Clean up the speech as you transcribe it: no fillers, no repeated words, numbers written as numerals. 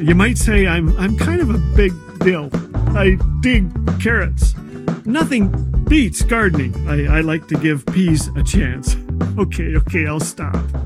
You might say I'm kind of a big deal. I dig carrots. Nothing beats gardening. I like to give peas a chance. Okay, I'll stop.